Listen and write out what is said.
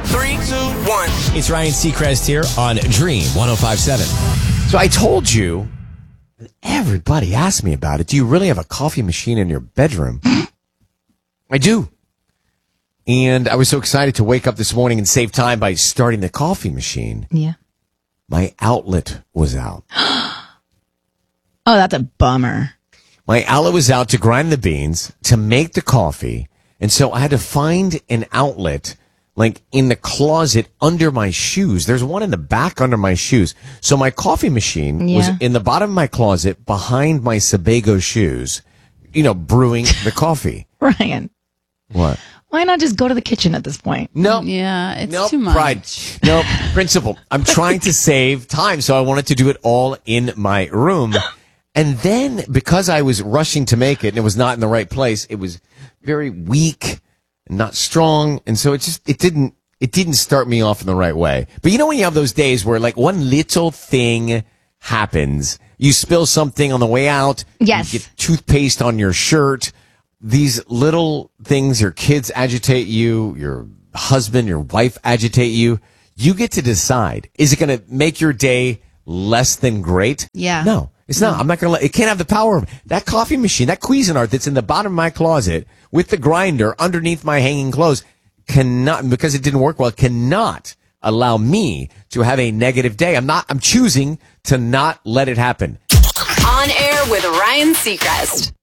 3, 2, 1. It's Ryan Seacrest here on Dream 105.7. So I told you, and everybody asked me about it. Do you really have a coffee machine in your bedroom? I do. And I was so excited to wake up this morning and save time by starting the coffee machine. Yeah. My outlet was out. Oh, that's a bummer. My outlet was out to grind the beans, to make the coffee. And so I had to find an outlet like in the closet under my shoes. There's one in the back under my shoes. So my coffee machine was in the bottom of my closet behind my Sebago shoes, brewing the coffee. Ryan. What? Why not just go to the kitchen at this point? No. Yeah, it's too much. Pride. No, principle. I'm trying to save time, so I wanted to do it all in my room. And then because I was rushing to make it and it was not in the right place, it was very weak and not strong. And so it didn't start me off in the right way. But when you have those days where like one little thing happens, you spill something on the way out. Yes. You get toothpaste on your shirt. These little things, your kids agitate you, your husband, your wife agitate you. You get to decide. Is it going to make your day less than great? Yeah. No, it's not. I'm not going to it can't have the power of that coffee machine, that Cuisinart that's in the bottom of my closet with the grinder underneath my hanging clothes cannot, because it didn't work well, cannot allow me to have a negative day. I'm choosing to not let it happen. On air with Ryan Seacrest.